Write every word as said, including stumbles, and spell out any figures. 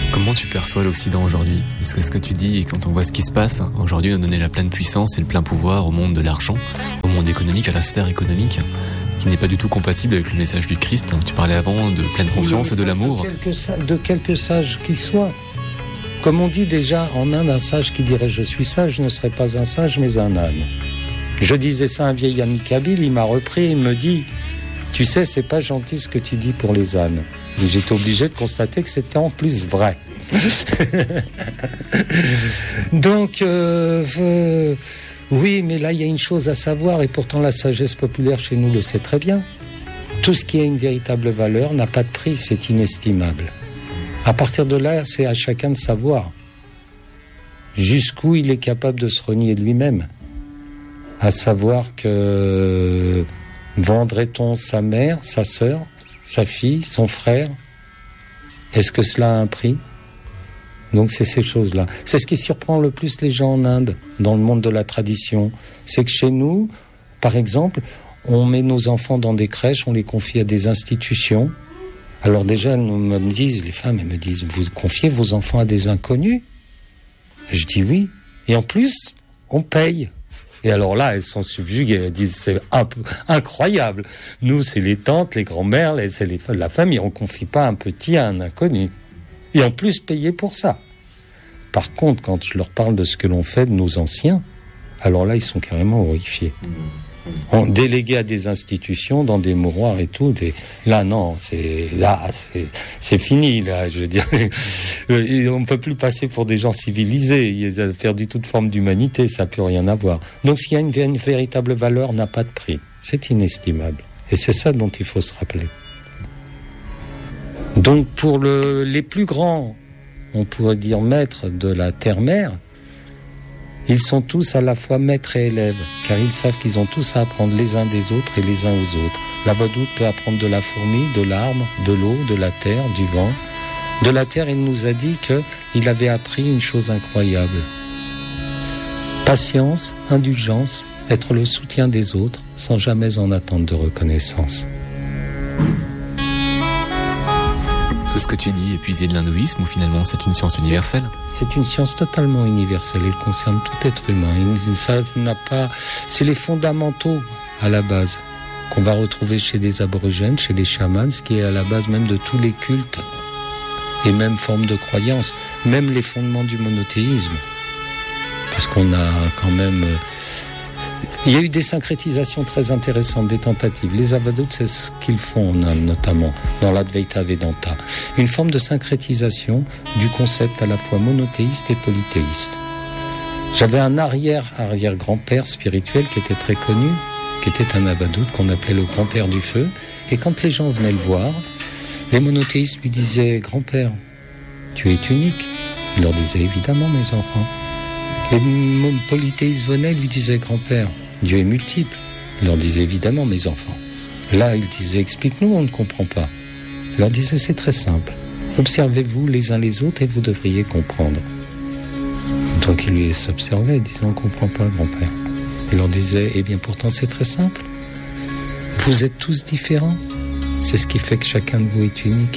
Comment tu perçois l'Occident aujourd'hui ? Parce que ce que tu dis, quand on voit ce qui se passe, aujourd'hui on a donné la pleine puissance et le plein pouvoir au monde de l'argent, au monde économique, à la sphère économique, qui n'est pas du tout compatible avec le message du Christ. Tu parlais avant de pleine conscience et de l'amour. De quelque, de quelque sage qu'il soit. Comme on dit déjà en Inde, un sage qui dirait « je suis sage » ne serait pas un sage mais un âne. Je disais ça à un vieil ami kabyle, il m'a repris, il me dit « tu sais, c'est pas gentil ce que tu dis pour les ânes ». Et j'étais obligé de constater que c'était en plus vrai. Donc, euh, euh, oui, mais là, il y a une chose à savoir, et pourtant la sagesse populaire chez nous le sait très bien. Tout ce qui a une véritable valeur n'a pas de prix, c'est inestimable. À partir de là, c'est à chacun de savoir jusqu'où il est capable de se renier de lui-même. À savoir que vendrait-on sa mère, sa sœur, sa fille, son frère ? Est-ce que cela a un prix ? Donc c'est ces choses-là. C'est ce qui surprend le plus les gens en Inde, dans le monde de la tradition. C'est que chez nous, par exemple, on met nos enfants dans des crèches, on les confie à des institutions. Alors déjà, elles me disent, les femmes, elles me disent, vous confiez vos enfants à des inconnus ? Je dis oui. Et en plus, on paye. Et alors là, elles sont subjuguées, elles disent c'est un peu incroyable. Nous, c'est les tantes, les grands-mères, les, c'est les, la famille, on confie pas un petit à un inconnu. Et en plus, payer pour ça. Par contre, quand je leur parle de ce que l'on fait de nos anciens, alors là, ils sont carrément horrifiés. On délégué à des institutions, dans des mouroirs et tout. Des... Là, non, c'est là, c'est, c'est fini. Là, je veux dire, on ne peut plus passer pour des gens civilisés. Il a perdu toute forme d'humanité, ça n'a plus rien à voir. Donc, ce qui a une, une véritable valeur n'a pas de prix. C'est inestimable. Et c'est ça dont il faut se rappeler. Donc, pour le, les plus grands, on pourrait dire maîtres de la terre-mère, ils sont tous à la fois maîtres et élèves, car ils savent qu'ils ont tous à apprendre les uns des autres et les uns aux autres. L'avadoute peut apprendre de la fourmi, de l'arbre, de l'eau, de la terre, du vent. De la terre, il nous a dit qu'il avait appris une chose incroyable. Patience, indulgence, être le soutien des autres, sans jamais en attendre de reconnaissance. C'est ce que tu dis, épuiser de l'hindouisme, ou finalement c'est une science universelle ? C'est, c'est une science totalement universelle, elle concerne tout être humain. Et ça n'a pas, c'est les fondamentaux à la base qu'on va retrouver chez des aborigènes, chez les chamans, ce qui est à la base même de tous les cultes et même formes de croyances, même les fondements du monothéisme. Parce qu'on a quand même... Il y a eu des syncrétisations très intéressantes, des tentatives. Les avadoutes, c'est ce qu'ils font en Inde, notamment dans l'Advaita Vedanta. Une forme de syncrétisation du concept à la fois monothéiste et polythéiste. J'avais un arrière-arrière-grand-père spirituel qui était très connu, qui était un avadoute qu'on appelait le grand-père du feu. Et quand les gens venaient le voir, les monothéistes lui disaient « Grand-père, tu es unique ». Il leur disait « Évidemment, mes enfants ». Les polythéistes venaient et lui disaient « Grand-père, Dieu est multiple ». Il leur disait « Évidemment, mes enfants ». Là, il disait « Explique-nous, on ne comprend pas ». Il leur disait « C'est très simple. Observez-vous les uns les autres et vous devriez comprendre ». Donc il les observait, disant « On ne comprend pas, grand-père ». Il leur disait « Eh bien, pourtant, c'est très simple. Vous êtes tous différents. C'est ce qui fait que chacun de vous est unique.